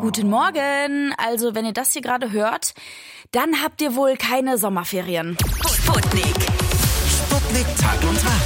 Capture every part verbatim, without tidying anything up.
Guten Morgen. Also, wenn ihr das hier gerade hört, dann habt ihr wohl keine Sommerferien. Sputnik. Sputnik Tag und Tag.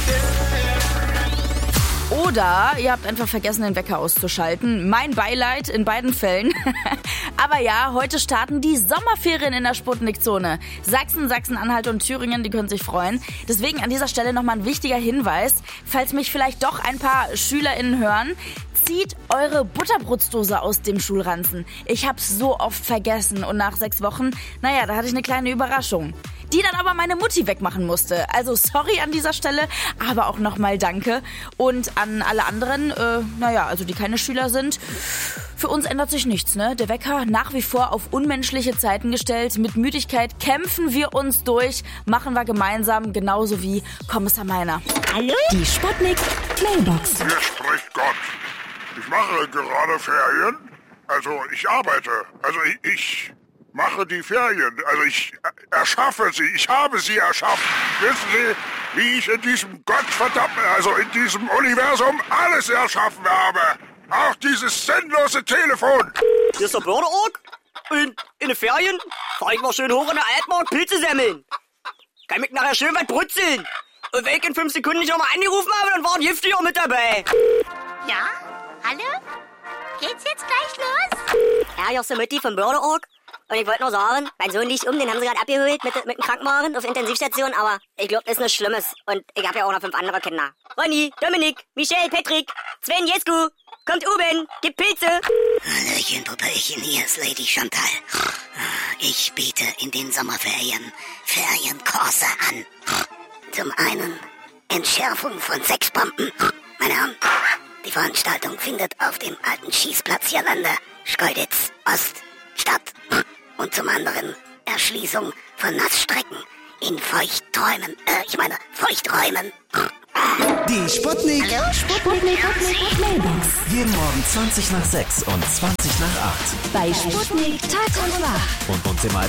Oder ihr habt einfach vergessen, den Wecker auszuschalten. Mein Beileid in beiden Fällen. Aber ja, heute starten die Sommerferien in der Sputnik-Zone. Sachsen, Sachsen-Anhalt und Thüringen, die können sich freuen. Deswegen an dieser Stelle nochmal ein wichtiger Hinweis. Falls mich vielleicht doch ein paar SchülerInnen hören, zieht eure Butterbrotsdose aus dem Schulranzen. Ich hab's so oft vergessen und nach sechs Wochen, naja, da hatte ich eine kleine Überraschung. Die dann aber meine Mutti wegmachen musste. Also sorry an dieser Stelle, aber auch nochmal danke. Und an alle anderen, äh, naja, also die keine Schüler sind, für uns ändert sich nichts, ne? Der Wecker nach wie vor auf unmenschliche Zeiten gestellt. Mit Müdigkeit kämpfen wir uns durch, machen wir gemeinsam, genauso wie Kommissar Meiner. Hallo? Die Sputnik Mailbox. Hier spricht Gott. Ich mache gerade Ferien. Also ich arbeite. Also ich, ich mache die Ferien. Also ich erschaffe sie. Ich habe sie erschaffen. Wissen Sie, wie ich in diesem gottverdammten, also in diesem Universum alles erschaffen habe? Auch dieses sinnlose Telefon. Hier ist der Börderorg. Und in den Ferien fahre ich mal schön hoch in der Altmark Pilze sammeln. Kann mich nachher schön was brutzeln. Und wenn ich in fünf Sekunden nicht nochmal angerufen habe, dann waren Giftige auch mit dabei. Ja? Hallo? Geht's jetzt gleich los? Ja, hier ist der Mutti vom Börderorg. Und ich wollte nur sagen, mein Sohn liegt um, den haben sie gerade abgeholt mit, mit dem Krankenwagen auf Intensivstation, aber ich glaube, das ist nichts Schlimmes. Und ich habe ja auch noch fünf andere Kinder. Ronny, Dominik, Michelle, Patrick, Sven, Jesku, kommt oben, gibt Pilze. Hallöchen, Puppelchen, hier ist Lady Chantal. Ich biete in den Sommerferien Ferienkurse an. Zum einen Entschärfung von Sexbomben. Meine Herren, die Veranstaltung findet auf dem alten Schießplatz hier Lande, Schkeuditz, Ost, statt. Und zum anderen Erschließung von Nassstrecken in Feuchtträumen, äh, ich meine Feuchträumen. Die Sputnik. Hallo, Sputnik. Sputnik Mailbox. Jeden Morgen zwanzig nach sechs und zwanzig nach acht. Bei Sputnik Tag und Nacht. Und uns im